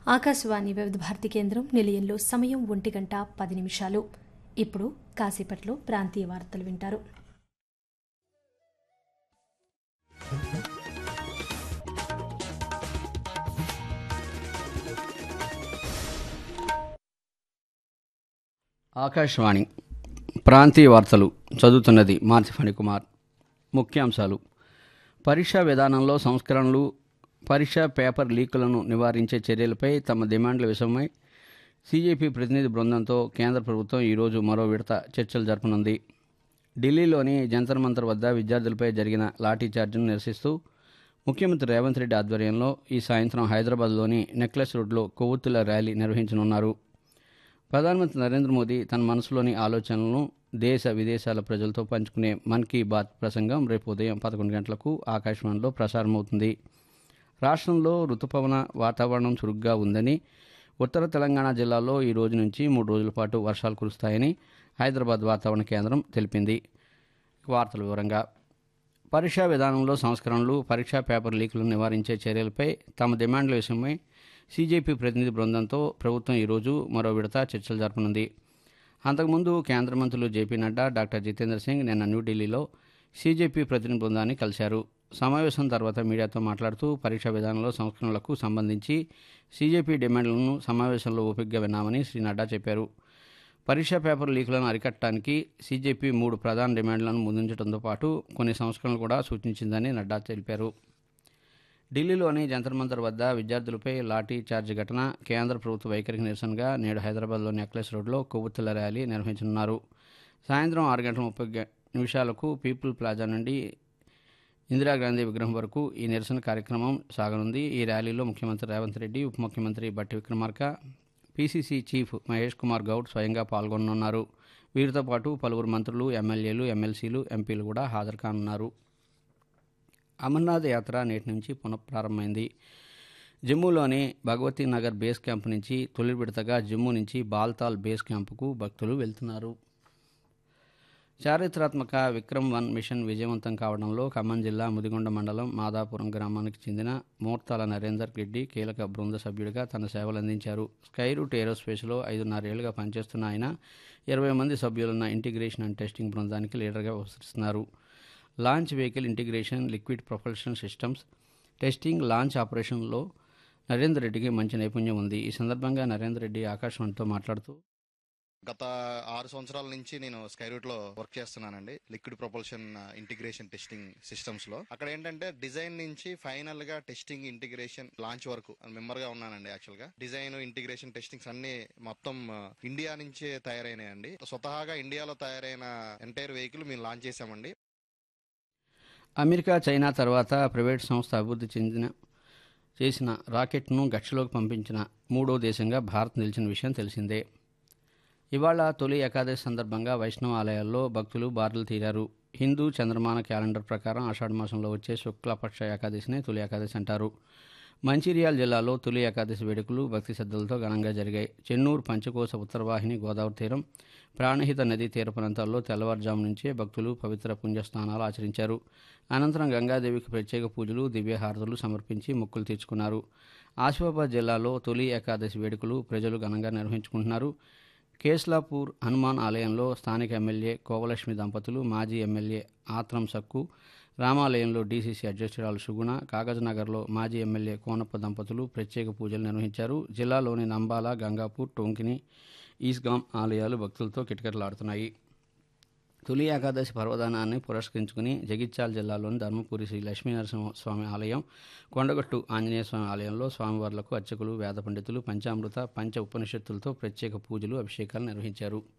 ఆకాశవాణి వివిధ భారతి కేంద్రం నిలయంలో సమయం 1:10. ఇప్పుడు కాసేపట్లో ప్రాంతీయ వార్తలు వింటారు. ఆకాశవాణి ప్రాంతీయ వార్తలు చదువుతున్నది మార్చి ఫణికుమార్. ముఖ్యాంశాలు: పరీక్షా విధానంలో సంస్కరణలు, పరీక్షా పేపర్ లీకులను నివారించే చర్యలపై తమ డిమాండ్ల విషయమై సీజేపీ ప్రతినిధి బృందంతో కేంద్ర ప్రభుత్వం ఈరోజు మరో విడత చర్చలు జరపనుంది. ఢిల్లీలోని జంతర్ మంతర్ వద్ద విద్యార్థులపై జరిగిన లాఠీచార్జ్ను నిరసిస్తూ ముఖ్యమంత్రి రేవంత్ రెడ్డి ఆధ్వర్యంలో ఈ సాయంత్రం హైదరాబాద్లోని నెక్లెస్ రోడ్లో కొవ్వొత్తుల ర్యాలీ నిర్వహించనున్నారు. ప్రధానమంత్రి నరేంద్ర మోదీ తన మనసులోని ఆలోచనలను దేశ విదేశాల ప్రజలతో పంచుకునే మన్ కీ బాత్ ప్రసంగం రేపు ఉదయం 11 గంటలకు ఆకాశవాణిలో ప్రసారమవుతుంది. రాష్ట్రంలో రుతుపవన వాతావరణం చురుగ్గా ఉందని, ఉత్తర తెలంగాణ జిల్లాల్లో ఈ రోజు నుంచి 3 రోజుల పాటు వర్షాలు కురుస్తాయని హైదరాబాద్ వాతావరణ కేంద్రం తెలిపింది. వార్తల వివరంగా: పరీక్షా విధానంలో సంస్కరణలు, పరీక్షా పేపర్ లీకులను నివారించే చర్యలపై తమ డిమాండ్ల విషయమై సీజేపీ ప్రతినిధి బృందంతో ప్రభుత్వం ఈరోజు మరో విడత చర్చలు జరపనుంది. అంతకుముందు కేంద్ర మంత్రులు జేపీ నడ్డా, డాక్టర్ జితేంద్ర సింగ్ నిన్న న్యూఢిల్లీలో సీజేపీ ప్రతినిధి బృందాన్ని కలిశారు. సమావేశం తర్వాత మీడియాతో మాట్లాడుతూ పరీక్షా విధానంలో సంస్కరణలకు సంబంధించి సీజేపీ డిమాండ్లను సమావేశంలో ఓపికగా విన్నామని శ్రీ నడ్డా చెప్పారు. పరీక్షా పేపర్ లీకులను అరికట్టడానికి సీజేపీ 3 ప్రధాన డిమాండ్లను ముందుంచడంతో పాటు కొన్ని సంస్కరణలు కూడా సూచించిందని నడ్డా తెలిపారు. ఢిల్లీలోని జంతర్ మంతర్ వద్ద విద్యార్థులపై లాఠీ చార్జ్ ఘటన, కేంద్ర ప్రభుత్వ వైఖరికి నిరసనగా నేడు హైదరాబాద్లోని నెక్లెస్ రోడ్లో కొవ్వొత్తుల ర్యాలీ నిర్వహించనున్నారు. సాయంత్రం 6:30 పీపుల్ ప్లాజా నుండి ఇందిరాగాంధీ విగ్రహం వరకు ఈ నిరసన కార్యక్రమం సాగనుంది. ఈ ర్యాలీలో ముఖ్యమంత్రి రేవంత్ రెడ్డి, ఉప ముఖ్యమంత్రి బట్టి విక్రమార్క, పీసీసీ చీఫ్ మహేష్ కుమార్ గౌడ్ స్వయంగా పాల్గొననున్నారు. వీరితో పాటు పలువురు మంత్రులు, ఎమ్మెల్యేలు, ఎమ్మెల్సీలు, ఎంపీలు కూడా హాజరు కానున్నారు. అమర్నాథ్ యాత్ర నేటి నుంచి పునఃప్రారంభమైంది. జమ్మూలోని భగవతీ నగర్ బేస్ క్యాంప్ నుంచి తొలి విడతగా జమ్మూ నుంచి బాల్తాల్ బేస్ క్యాంపుకు భక్తులు వెళ్తున్నారు. చారిత్రాత్మక విక్రమ్-1 మిషన్ విజయవంతం కావడంలో ఖమ్మం జిల్లా ముదిగొండ మండలం మాదాపురం గ్రామానికి చెందిన మోర్తాల నరేందర్ రెడ్డి కీలక బృంద సభ్యుడిగా తన సేవలు అందించారు. స్కై రూట్ ఏరోస్పేస్లో 5.5 ఏళ్లుగా పనిచేస్తున్న ఆయన 20 మంది సభ్యులున్న ఇంటిగ్రేషన్ అండ్ టెస్టింగ్ బృందానికి లీడర్గా వ్యవహరిస్తున్నారు. Launch vehicle integration, liquid propulsion systems testing, launch ఆపరేషన్లో నరేందర్ రెడ్డికి మంచి నైపుణ్యం ఉంది. ఈ సందర్భంగా నరేందర్ రెడ్డి ఆకాశవాణితో మాట్లాడుతూ, గత 6 సంవత్సరాల నుంచి నేను స్కై రూట్ లో వర్క్ చేస్తున్నానండి. Liquid propulsion integration testing systems లో అక్కడ ఏంటంటే డిజైన్ నుంచి ఫైనల్ గా టెస్టింగ్, ఇంటిగ్రేషన్, లాంచ్ వరకు మెంబర్ గా ఉన్నానండి. యాక్చువల్ గా డిజైన్, ఇంటిగ్రేషన్, టెస్టింగ్స్ అన్ని మొత్తం ఇండియా నుంచే తయారైనాయండి. స్వతహాగా ఇండియాలో తయారైన ఎంటైర్ వెహికల్ మేము లాంచ్ చేశామండి. అమెరికా, చైనా తర్వాత ప్రైవేట్ సంస్థ అభివృద్ధి చేసిన రాకెట్ను గక్షలోకి పంపించిన 3వ దేశంగా భారత్ నిలిచిన విషయం తెలిసిందే. ఇవాళ తొలి ఏకాదశి సందర్భంగా వైష్ణవ ఆలయాల్లో భక్తులు బారులు తీరారు. హిందూ చంద్రమాన క్యాలెండర్ ప్రకారం ఆషాఢ మాసంలో వచ్చే శుక్లపక్ష ఏకాదశినే తొలి ఏకాదశి అంటారు. మంచిర్యాల జిల్లాలో తొలి ఏకాదశి వేడుకలు భక్తి శ్రద్ధలతో ఘనంగా జరిగాయి. చెన్నూరు, పంచకోశ, ఉత్తరవాహిని, గోదావరి తీరం, ప్రాణహిత నదీ తీర ప్రాంతాల్లో తెల్లవారుజాము నుంచే భక్తులు పవిత్ర పుణ్యస్నానాలు ఆచరించారు. అనంతరం గంగాదేవికి ప్రత్యేక పూజలు, దివ్యహారతులు సమర్పించి మొక్కులు తీర్చుకున్నారు. ఆసిఫాబాద్ జిల్లాలో తొలి ఏకాదశి వేడుకలు ప్రజలు ఘనంగా నిర్వహించుకుంటున్నారు. కేస్లాపూర్ హనుమాన్ ఆలయంలో స్థానిక ఎమ్మెల్యే కోవలక్ష్మి దంపతులు, మాజీ ఎమ్మెల్యే ఆత్రం సక్కు, రామాలయంలో డీసీసీ అధ్యక్షురాలు సుగుణ, కాగజ్నగర్లో మాజీ ఎమ్మెల్యే కోనప్ప దంపతులు ప్రత్యేక పూజలు నిర్వహించారు. జిల్లాలోని నంబాల, గంగాపూర్, టోంకిని, ఈస్గాం ఆలయాలు భక్తులతో కిటకిటలాడుతున్నాయి. తొలి ఏకాదశి పర్వదినాన్ని పురస్కరించుకుని జగిత్యాల జిల్లాలోని ధర్మపురి శ్రీ లక్ష్మీనరసింహస్వామి ఆలయం, కొండగట్టు ఆంజనేయ స్వామి ఆలయంలో స్వామివార్లకు అర్చకులు, వేద పండితులు పంచామృత, పంచ ఉపనిషత్తులతో ప్రత్యేక పూజలు, అభిషేకాలు నిర్వహించారు.